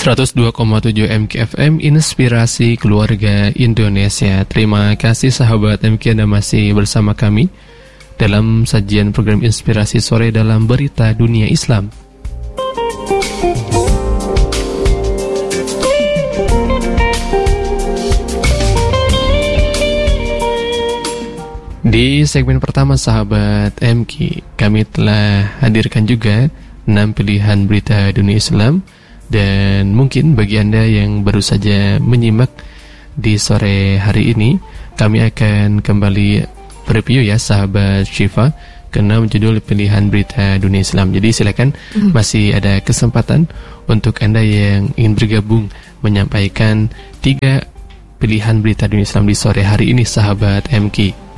102,7 MKFM Inspirasi Keluarga Indonesia. Terima kasih sahabat MK, Anda masih bersama kami dalam sajian program Inspirasi Sore dalam Berita Dunia Islam. Di segmen pertama sahabat MK, kami telah hadirkan juga 6 pilihan berita dunia Islam. Dan mungkin bagi Anda yang baru saja menyimak di sore hari ini, kami akan kembali review ya sahabat Syifa, karena judul pilihan berita dunia Islam. Jadi silakan, masih ada kesempatan untuk Anda yang ingin bergabung menyampaikan 3 pilihan berita dunia Islam di sore hari ini sahabat MK.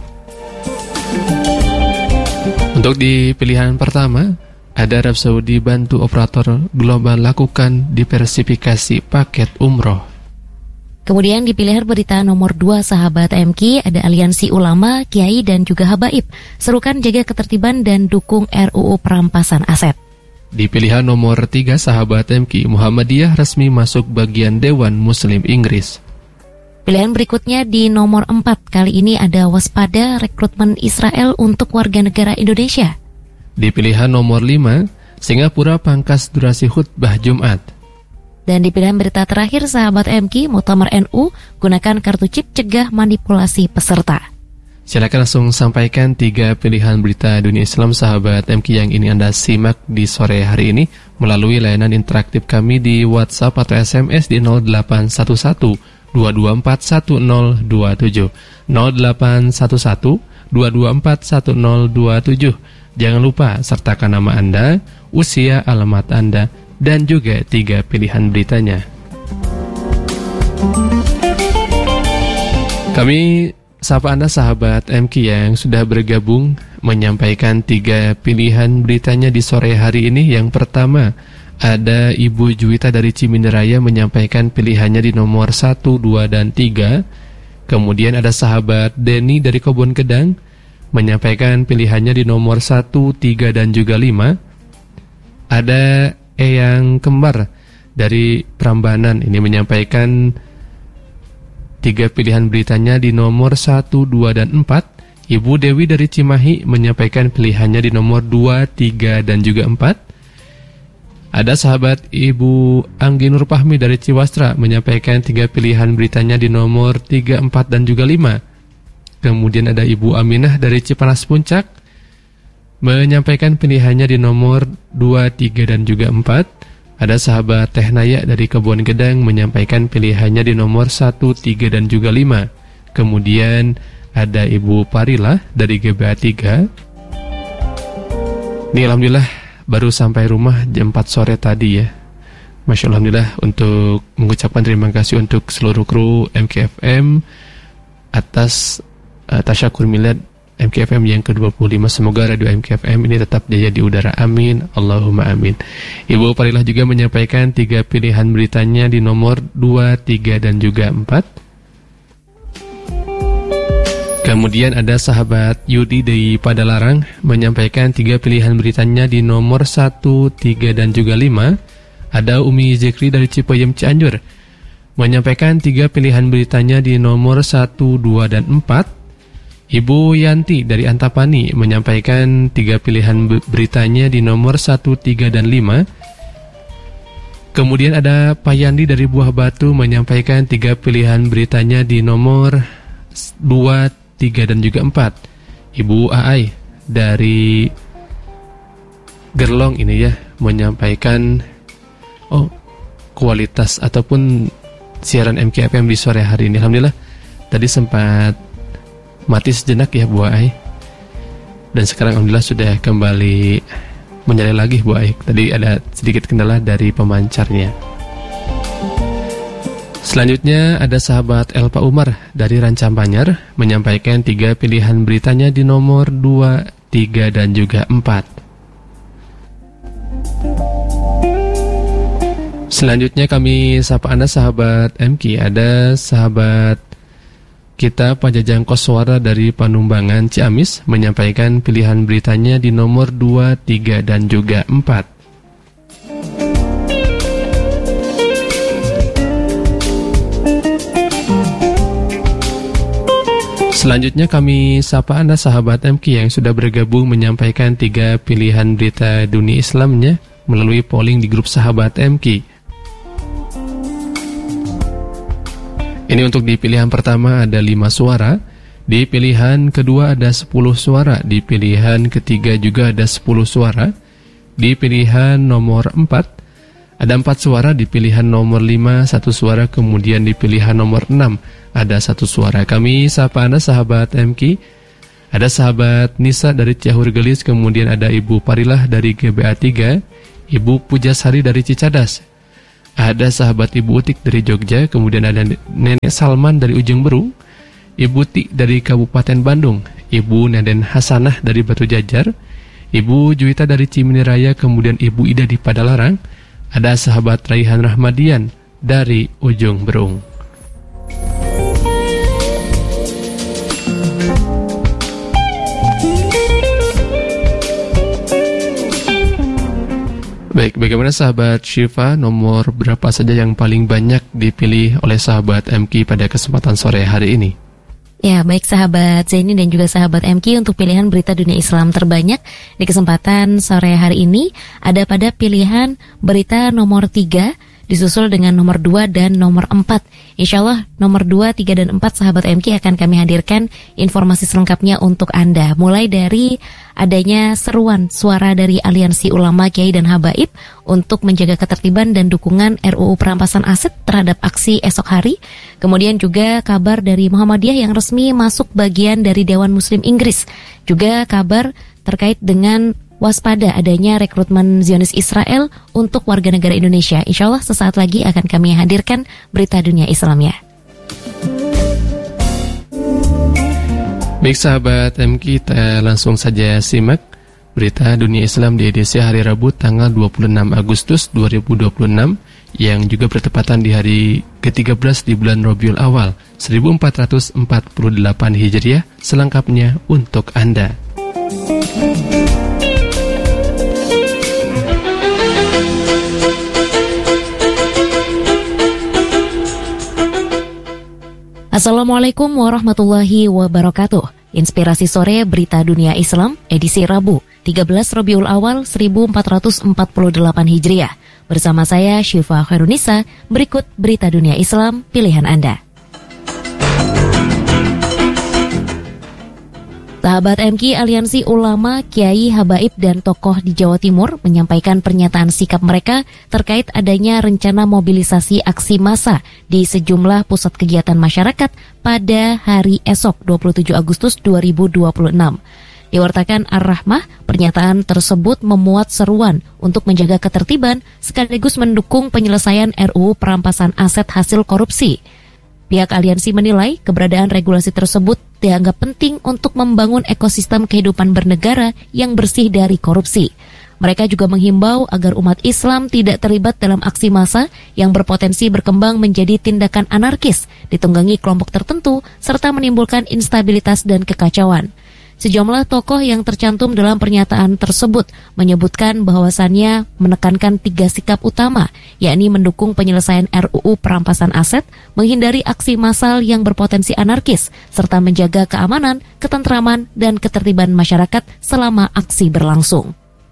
Untuk di pilihan pertama, ada Arab Saudi bantu operator global lakukan diversifikasi paket umroh. Kemudian di pilihan berita nomor 2 sahabat MK, ada aliansi ulama, kiai dan juga habaib serukan jaga ketertiban dan dukung RUU perampasan aset. Di pilihan nomor 3 sahabat MK, Muhammadiyah resmi masuk bagian Dewan Muslim Inggris. Pilihan berikutnya di nomor 4, kali ini ada waspada rekrutmen Israel untuk warga negara Indonesia. Di pilihan nomor 5, Singapura pangkas durasi khutbah Jumat. Dan di pilihan berita terakhir sahabat MK, Muktamar NU gunakan kartu chip cegah manipulasi peserta. Silakan langsung sampaikan 3 pilihan berita dunia Islam sahabat MK yang ini Anda simak di sore hari ini melalui layanan interaktif kami di WhatsApp atau SMS di 0811 224 1027 0811 224 1027. Jangan lupa sertakan nama Anda, usia, alamat Anda, dan juga 3 pilihan beritanya. Kami sapa Anda sahabat MK yang sudah bergabung menyampaikan 3 pilihan beritanya di sore hari ini. Yang pertama, ada Ibu Juwita dari Ciminderaya menyampaikan pilihannya di nomor 1, 2, dan 3. Kemudian ada sahabat Denny dari Kebun Kedang menyampaikan pilihannya di nomor 1, 3, dan juga 5. Ada Eyang Kembar dari Prambanan ini menyampaikan 3 pilihan beritanya di nomor 1, 2, dan 4. Ibu Dewi dari Cimahi menyampaikan pilihannya di nomor 2, 3, dan juga 4. Ada sahabat Ibu Anggi Nur Fahmi dari Ciwastra menyampaikan 3 pilihan beritanya di nomor 3, 4, dan juga 5. Kemudian ada Ibu Aminah dari Cipanas Puncak menyampaikan pilihannya di nomor 2, 3, dan juga 4. Ada sahabat Teh Naya dari Kebun Gedang menyampaikan pilihannya di nomor 1, 3, dan juga 5. Kemudian ada Ibu Parilah dari GBA 3. Ini alhamdulillah baru sampai rumah jam 4 sore tadi ya. Masya Allah, alhamdulillah, untuk mengucapkan terima kasih untuk seluruh kru MKFM atas tasyakur milad MKFM yang ke-25. Semoga radio MKFM ini tetap jaya di udara, amin, Allahumma amin. Ibu Parilah juga menyampaikan 3 pilihan beritanya di nomor 2, 3, dan juga 4. Kemudian ada sahabat Yudi dari Padalarang menyampaikan 3 pilihan beritanya di nomor 1, 3, dan juga 5. Ada Umi Zikri dari Cipayung Cianjur menyampaikan 3 pilihan beritanya di nomor 1, 2, dan 4. Ibu Yanti dari Antapani menyampaikan 3 pilihan beritanya di nomor 1, 3, dan 5. Kemudian ada Pak Yandi dari Buah Batu menyampaikan 3 pilihan beritanya di nomor 2, 3, dan juga 4. Ibu Aai dari Gerlong ini ya menyampaikan kualitas ataupun siaran MKFM di sore hari ini. Alhamdulillah tadi sempat mati sejenak ya Bu Ai, dan sekarang alhamdulillah sudah kembali menyala lagi Bu Ai. Tadi ada sedikit kendala dari pemancarnya. Selanjutnya ada sahabat Elpa Umar dari Rancamanyar menyampaikan 3 pilihan beritanya di nomor 2, 3, dan juga 4. Selanjutnya kami sapa Anda sahabat MK. Ada sahabat kita Pajajang Koswara dari Panumbangan Ciamis menyampaikan pilihan beritanya di nomor 2, 3, dan juga 4. Selanjutnya kami sapa Anda sahabat MQ yang sudah bergabung menyampaikan 3 pilihan berita dunia Islamnya melalui polling di grup sahabat MQ. Ini untuk di pilihan pertama ada 5 suara, di pilihan kedua ada 10 suara, di pilihan ketiga juga ada 10 suara, di pilihan nomor 4 ada 4 suara, di pilihan nomor 5 1 suara, kemudian di pilihan nomor 6 ada 1 suara. Kami sapa Anda sahabat MQ. Ada sahabat Nisa dari Ciahur Gelis, kemudian ada Ibu Parilah dari GBA 3, Ibu Pujasari dari Cicadas. Ada sahabat Ibu Utik dari Jogja, kemudian ada Nenek Salman dari Ujung Berung, Ibu Tik dari Kabupaten Bandung, Ibu Neden Hasanah dari Batu Jajar, Ibu Juwita dari Ciminiraya, kemudian Ibu Ida di Padalarang. Ada sahabat Raihan Rahmadian dari Ujung Berung. Baik, bagaimana sahabat Syifa, nomor berapa saja yang paling banyak dipilih oleh sahabat MQ pada kesempatan sore hari ini? Ya, baik sahabat Zaini dan juga sahabat MQ, untuk pilihan berita dunia Islam terbanyak di kesempatan sore hari ini ada pada pilihan berita nomor 3, disusul dengan nomor 2 dan nomor 4. Insya Allah nomor 2, 3, dan 4 sahabat MQ akan kami hadirkan informasi selengkapnya untuk Anda. Mulai dari adanya seruan suara dari Aliansi Ulama Kiai dan Habaib untuk menjaga ketertiban dan dukungan RUU perampasan aset terhadap aksi esok hari. Kemudian juga kabar dari Muhammadiyah yang resmi masuk bagian dari Dewan Muslim Inggris. Juga kabar terkait dengan waspada adanya rekrutmen Zionis Israel untuk warga negara Indonesia. Insya Allah sesaat lagi akan kami hadirkan berita dunia Islamnya. Baik sahabat MQ, kita langsung saja simak berita dunia Islam di edisi hari Rabu tanggal 26 Agustus 2026 yang juga bertepatan di hari ke-13 di bulan Rabiul Awal 1448 Hijriah. Selengkapnya untuk Anda. Assalamualaikum warahmatullahi wabarakatuh. Inspirasi sore berita dunia Islam edisi Rabu 13 Rabiul Awal 1448 Hijriah. Bersama saya Syifa Khairunisa, berikut berita dunia Islam pilihan Anda. Sahabat MQ, Aliansi Ulama, Kiai, Habaib, dan tokoh di Jawa Timur menyampaikan pernyataan sikap mereka terkait adanya rencana mobilisasi aksi massa di sejumlah pusat kegiatan masyarakat pada hari esok 27 Agustus 2026. Diwartakan Ar-Rahmah, pernyataan tersebut memuat seruan untuk menjaga ketertiban sekaligus mendukung penyelesaian RUU perampasan aset hasil korupsi. Pihak aliansi menilai keberadaan regulasi tersebut dianggap penting untuk membangun ekosistem kehidupan bernegara yang bersih dari korupsi. Mereka juga menghimbau agar umat Islam tidak terlibat dalam aksi massa yang berpotensi berkembang menjadi tindakan anarkis, ditunggangi kelompok tertentu, serta menimbulkan instabilitas dan kekacauan. Sejumlah tokoh yang tercantum dalam pernyataan tersebut menyebutkan bahwasannya menekankan 3 sikap utama, yakni mendukung penyelesaian RUU perampasan aset, menghindari aksi massal yang berpotensi anarkis, serta menjaga keamanan, ketentraman, dan ketertiban masyarakat selama aksi berlangsung.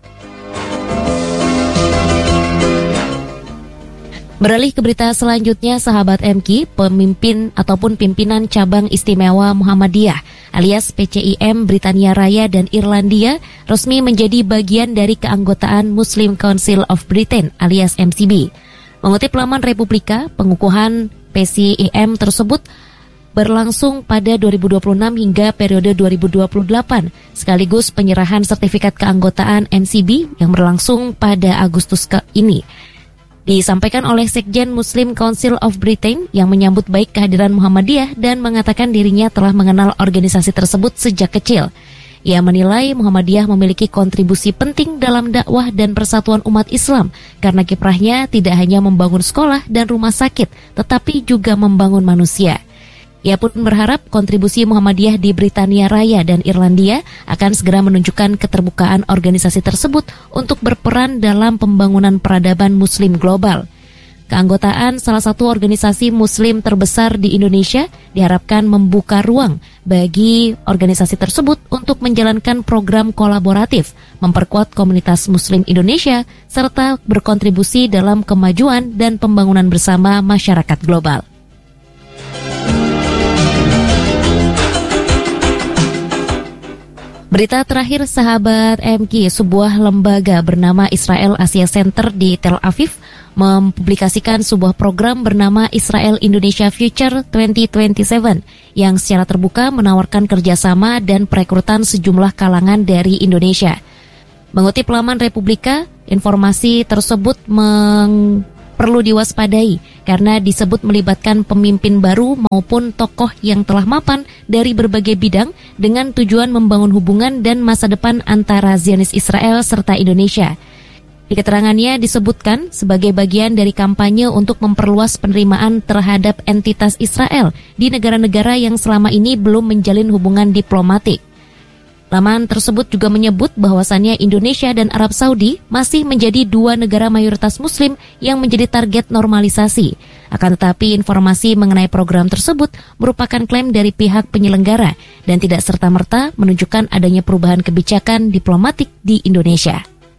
Beralih ke berita selanjutnya, sahabat MQ, pemimpin ataupun pimpinan cabang istimewa Muhammadiyah alias PCIM Britania Raya dan Irlandia resmi menjadi bagian dari keanggotaan Muslim Council of Britain alias MCB. Mengutip laman Republika, pengukuhan PCIM tersebut berlangsung pada 2026 hingga periode 2028, sekaligus penyerahan sertifikat keanggotaan MCB yang berlangsung pada Agustus ini. Disampaikan oleh Sekjen Muslim Council of Britain yang menyambut baik kehadiran Muhammadiyah dan mengatakan dirinya telah mengenal organisasi tersebut sejak kecil. Ia menilai Muhammadiyah memiliki kontribusi penting dalam dakwah dan persatuan umat Islam karena kiprahnya tidak hanya membangun sekolah dan rumah sakit, tetapi juga membangun manusia. Ia pun berharap kontribusi Muhammadiyah di Britania Raya dan Irlandia akan segera menunjukkan keterbukaan organisasi tersebut untuk berperan dalam pembangunan peradaban Muslim global. Keanggotaan salah satu organisasi muslim terbesar di Indonesia diharapkan membuka ruang bagi organisasi tersebut untuk menjalankan program kolaboratif, memperkuat komunitas muslim Indonesia, serta berkontribusi dalam kemajuan dan pembangunan bersama masyarakat global. Berita terakhir sahabat MK, sebuah lembaga bernama Israel Asia Center di Tel Aviv mempublikasikan sebuah program bernama Israel Indonesia Future 2027 yang secara terbuka menawarkan kerjasama dan perekrutan sejumlah kalangan dari Indonesia. Mengutip laman Republika, informasi tersebut perlu diwaspadai karena disebut melibatkan pemimpin baru maupun tokoh yang telah mapan dari berbagai bidang dengan tujuan membangun hubungan dan masa depan antara Zionis Israel serta Indonesia. Di keterangannya disebutkan sebagai bagian dari kampanye untuk memperluas penerimaan terhadap entitas Israel di negara-negara yang selama ini belum menjalin hubungan diplomatik. Laman tersebut juga menyebut bahwasannya Indonesia dan Arab Saudi masih menjadi dua negara mayoritas muslim yang menjadi target normalisasi. Akan tetapi informasi mengenai program tersebut merupakan klaim dari pihak penyelenggara dan tidak serta-merta menunjukkan adanya perubahan kebijakan diplomatik di Indonesia.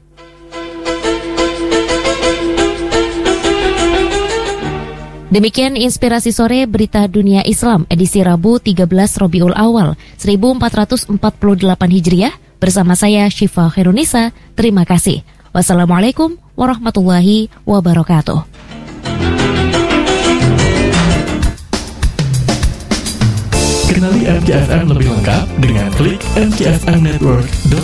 Demikian Inspirasi Sore Berita Dunia Islam edisi Rabu 13 Rabiul Awal 1448 Hijriah bersama saya Syifa Khairunisa. Terima kasih. Wassalamualaikum warahmatullahi wabarakatuh. Kenali MKFM lebih lengkap dengan klik mkfmnetwork.com.